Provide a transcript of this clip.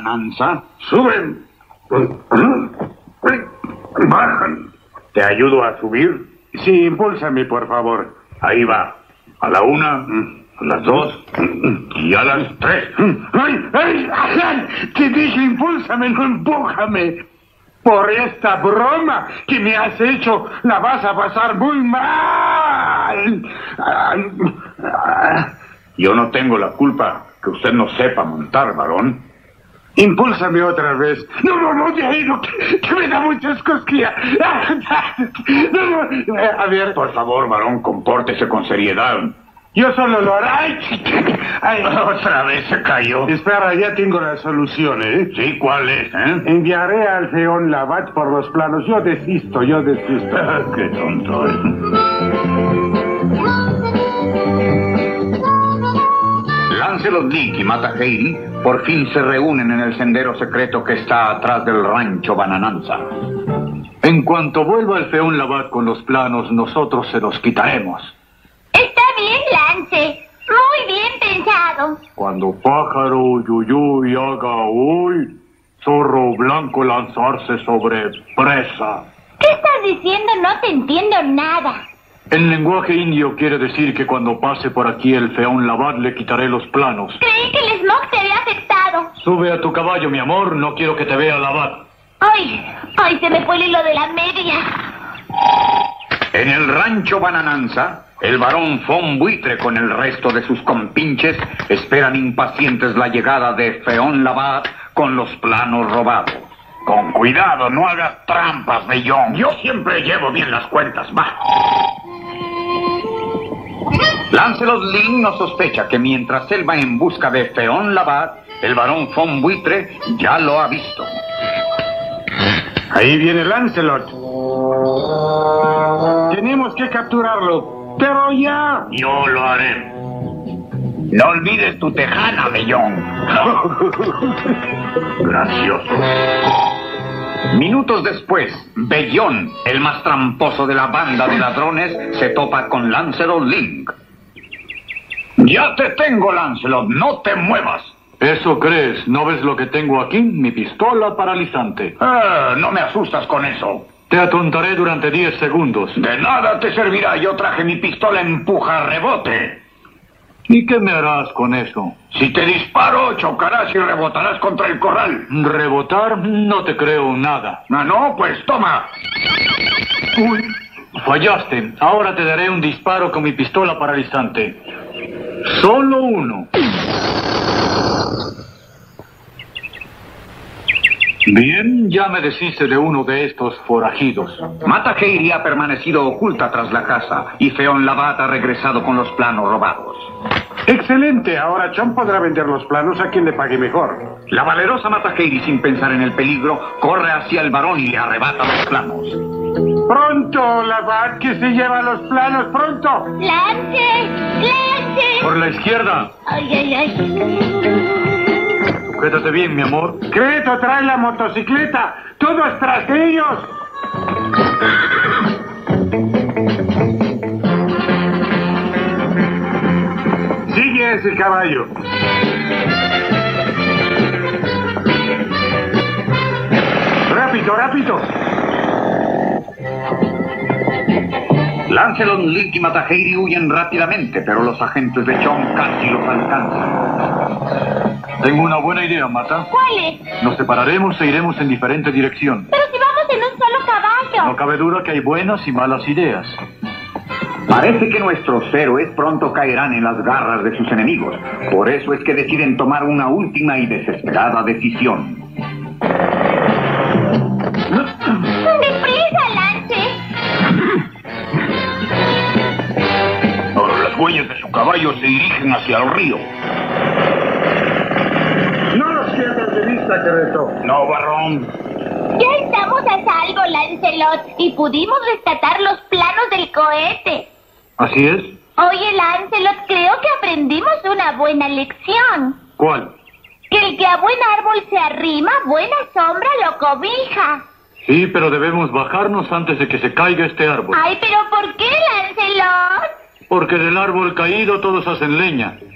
Bananza. Suben. Bajan. ¿Te ayudo a subir? Sí, impúlsame, por favor. Ahí va. A la 1, a las 2 y a las 3. ¡Ay, ay, ay! Te dije impúlsame, no empújame. Por esta broma que me has hecho, la vas a pasar muy mal. Yo no tengo la culpa que usted no sepa montar, varón. Impúlsame otra vez. No, de ahí no, que me da muchas cosquillas. No, a ver. Por favor, varón, compórtese con seriedad. Yo solo lo haré. Ay. Otra vez se cayó. Espera, ya tengo la solución, ¿eh? Sí, ¿cuál es, Enviaré al feón Labat por los planos. Yo desisto. Qué tonto, Lancelot Link y Mata Hari por fin se reúnen en el sendero secreto que está atrás del rancho Bananza. En cuanto vuelva el feón Labat con los planos, nosotros se los quitaremos. Está bien, Lance. Muy bien pensado. Cuando pájaro Yuyuy haga hoy, zorro blanco lanzarse sobre presa. ¿Qué estás diciendo? No te entiendo nada. En lenguaje indio quiere decir que cuando pase por aquí el feón Labat le quitaré los planos. Creí que el smog te había afectado. Sube a tu caballo, mi amor, no quiero que te vea Labat. Ay, se me fue el hilo de la media. En el rancho Bananza, el varón Fon Buitre con el resto de sus compinches esperan impacientes la llegada de feón Labat con los planos robados. Con cuidado, no hagas trampas, Bellón. Yo siempre llevo bien las cuentas, va. Lancelot Link no sospecha que mientras él va en busca de feón Labat, el varón Fon Buitre ya lo ha visto. Ahí viene Lancelot. Tenemos que capturarlo, pero ya. Yo lo haré. No olvides tu tejana, Bellón. Gracioso. Minutos después, Bellón, el más tramposo de la banda de ladrones, se topa con Lancelot Link. Ya te tengo, Lancelot, no te muevas. ¿Eso crees? ¿No ves lo que tengo aquí? Mi pistola paralizante. No me asustas con eso. Te atontaré durante 10 segundos. De nada te servirá, yo traje mi pistola empuja rebote. ¿Y qué me harás con eso? Si te disparo, chocarás y rebotarás contra el corral. ¿Rebotar? No te creo nada. Ah, no, pues toma. Uy, fallaste. Ahora te daré un disparo con mi pistola paralizante. Solo uno. Bien, ya me deshice de uno de estos forajidos. Mata Hari ha permanecido oculta tras la casa y feón Labat ha regresado con los planos robados. Excelente, ahora Chom podrá vender los planos a quien le pague mejor. La valerosa Mata Hari, sin pensar en el peligro, corre hacia el varón y le arrebata los planos. ¡Pronto, Labat, que se lleva los planos, pronto! ¡Lance! Por la izquierda. Ay. Sujétate bien, mi amor. Creto, trae la motocicleta. ¡Todos tras ellos! Sigue ese caballo. Rápido. Lancelot, Link y Mata Hari huyen rápidamente, pero los agentes de Chom casi los alcanzan. Tengo una buena idea, Mata. ¿Cuál es? Nos separaremos e iremos en diferente dirección. Pero si vamos en un solo caballo. No cabe duda que hay buenas y malas ideas. Parece que nuestros héroes pronto caerán en las garras de sus enemigos. Por eso es que deciden tomar una última y desesperada decisión. ¡Deprisa, Lance! Ahora las huellas de su caballo se dirigen hacia el río. No los pierdas de vista, Creto. No, varón. Ya estamos a salvo, Lancelot, y pudimos rescatar los planos del cohete. ¿Así es? Oye, Lancelot, creo que aprendimos una buena lección. ¿Cuál? Que el que a buen árbol se arrima, buena sombra lo cobija. Sí, pero debemos bajarnos antes de que se caiga este árbol. Ay, pero ¿por qué, Lancelot? Porque del árbol caído todos hacen leña.